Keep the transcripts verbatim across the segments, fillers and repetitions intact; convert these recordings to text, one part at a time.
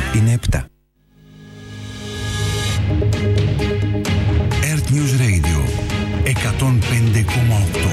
είναι επτά. Earth News Radio εκατόν πέντε κόμμα οκτώ.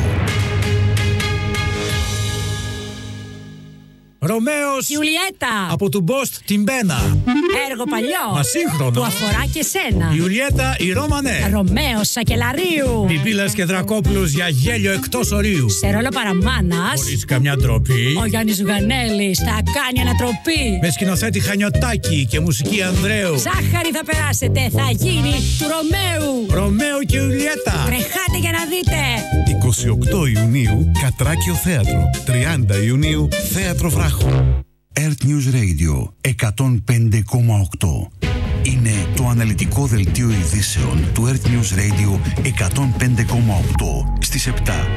Ρωμαίος Ιουλιέτα από του Μπόστ την Μπένα. Έργο παλιό Μα σύγχρονο. που αφορά και σένα. Ιουλιέτα η Ρώμανε. Ρωμαίος Σακελαρίου. Πιπίλας και Δρακόπουλος για γέλιο εκτός ορίου. Σε ρόλο παραμάνας Χωρίς καμιά ντροπή. ο Γιάννης Ζουγανέλης θα κάνει ανατροπή. Με σκηνοθέτη Χανιωτάκη και μουσική Ανδρέου. Ζάχαρη θα περάσετε, θα γίνει του Ρωμαίου. Ρωμαίο και Ιουλιέτα. Τρεχάτε για να δείτε. εικοστή ογδόη Ιουνίου Κατράκιο Θέατρο. τριάντα Ιουνίου Θέατρο Βράχο. Earth News Radio εκατόν πέντε κόμμα οκτώ. Είναι το αναλυτικό δελτίο ειδήσεων του Earth News Radio εκατόν πέντε κόμμα οκτώ στις επτά.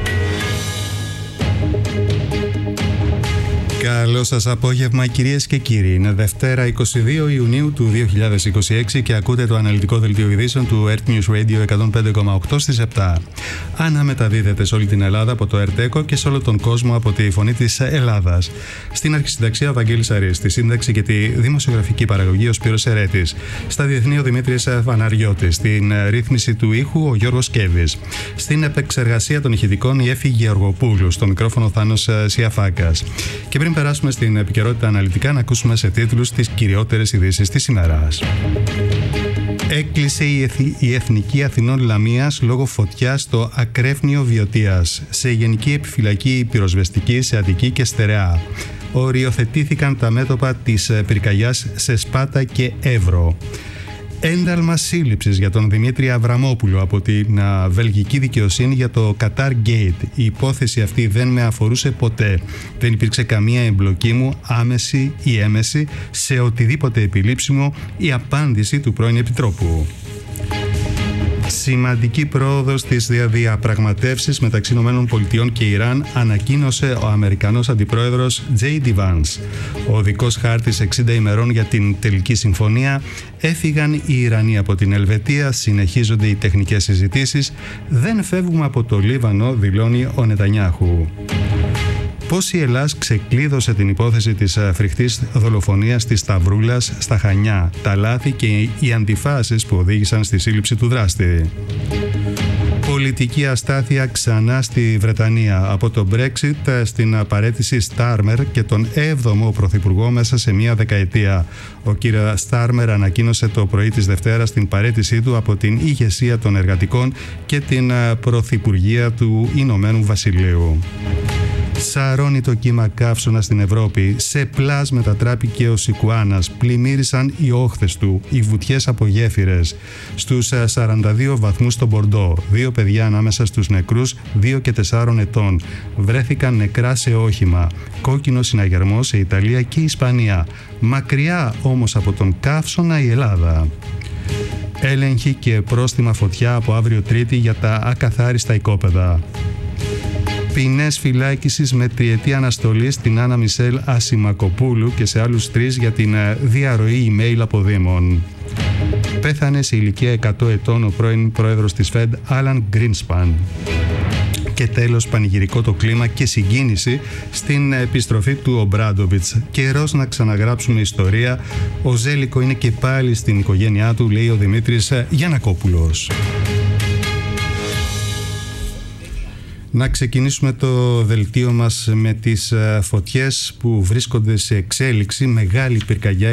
Καλό σας απόγευμα κυρίες και κύριοι. Είναι Δευτέρα εικοστή δεύτερη Ιουνίου του δύο χιλιάδες είκοσι έξι και ακούτε το αναλυτικό δελτίο ειδήσεων του Earth News Radio εκατόν πέντε κόμμα οκτώ στις επτά. Αναμεταδίδεται σε όλη την Ελλάδα από το ΕΡΤΕΚΟ και σε όλο τον κόσμο από τη Φωνή της Ελλάδας. Στην αρχισυνταξία ο Βαγγέλης Αρής, στη σύνταξη και τη δημοσιογραφική παραγωγή ο Σπύρος Ερέτης, στα διεθνή ο Δημήτρης Βαναριώτης, στην ρύθμιση του ήχου ο Γιώργος Κέβης, στην επεξεργασία των ηχητικών η Έφη Γεωργοπούλου, στο μικρόφωνο Θάνος Σιαφάκας. Και πριν περάσουμε στην επικαιρότητα αναλυτικά, να ακούσουμε σε τίτλους τις κυριότερες ειδήσεις της ημέρας. Έκλεισε η, Εθ... η Εθνική Αθηνών Λαμίας λόγω φωτιάς στο Ακρέφνιο Βιωτίας. Σε γενική επιφυλακή πυροσβεστική σε Αττική και Στερεά. Οριοθετήθηκαν τα μέτωπα της πυρκαγιάς σε Σπάτα και Εύρο. Ένταλμα σύλληψης για τον Δημήτρη Αβραμόπουλο από την α, βελγική δικαιοσύνη για το Qatar Gate. Η υπόθεση αυτή δεν με αφορούσε ποτέ. Δεν υπήρξε καμία εμπλοκή μου, άμεση ή έμεση, σε οτιδήποτε επιλήψιμο, η απάντηση του πρώην Επιτρόπου. Σημαντική πρόοδος στις διαπραγματεύσεις μεταξύ ΗΠΑ και Ιράν, ανακοίνωσε ο Αμερικανός Αντιπρόεδρος τζέι ντι Vance. Ο οδικός χάρτης εξήντα ημερών για την τελική συμφωνία. Έφυγαν οι Ιρανοί από την Ελβετία, συνεχίζονται οι τεχνικές συζητήσεις. Δεν φεύγουμε από το Λίβανο, δηλώνει ο Νετανιάχου. Πώς η Ελλάς ξεκλείδωσε την υπόθεση της φρικτής δολοφονίας της Σταυρούλας στα Χανιά, τα λάθη και οι αντιφάσεις που οδήγησαν στη σύλληψη του δράστη. Πολιτική αστάθεια ξανά στη Βρετανία, από το Brexit στην παραίτηση Στάρμερ και τον έβδομο πρωθυπουργό μέσα σε μία δεκαετία. Ο κ. Στάρμερ ανακοίνωσε το πρωί της Δευτέρας την παραίτησή του από την ηγεσία των εργατικών και την πρωθυπουργία του Ηνωμένου Βασιλείου. Σαρώνει το κύμα καύσωνα στην Ευρώπη. Σε πλάς μετατράπηκε ο Σικουάνας. Πλημμύρισαν οι όχθες του, οι βουτιές από γέφυρες. Στους σαράντα δύο βαθμούς στο Μπορντό. Δύο παιδιά ανάμεσα στους νεκρούς, δύο και τεσσάρων ετών. Βρέθηκαν νεκρά σε όχημα. Κόκκινο συναγερμό σε Ιταλία και Ισπανία. Μακριά όμως από τον καύσωνα η Ελλάδα. Έλεγχη και πρόστιμα φωτιά από αύριο Τρίτη για τα ακαθάριστα οικόπεδα. Ποινές φυλάκισης με τριετή αναστολή στην Άννα Μισελ Ασημακοπούλου και σε άλλους τρεις για την διαρροή email από Δήμων. Πέθανε σε ηλικία εκατό ετών ο πρώην πρόεδρος της Φεντ, Άλαν Γκρίνσπαν. Και τέλος, πανηγυρικό το κλίμα και συγκίνηση στην επιστροφή του Ομπράντοβιτς. Καιρός να ξαναγράψουμε ιστορία. Ο Ζέλικο είναι και πάλι στην οικογένειά του, λέει ο Δημήτρης Γιαννακόπουλος. Να ξεκινήσουμε το δελτίο μας με τις φωτιές που βρίσκονται σε εξέλιξη. Μεγάλη πυρκαγιά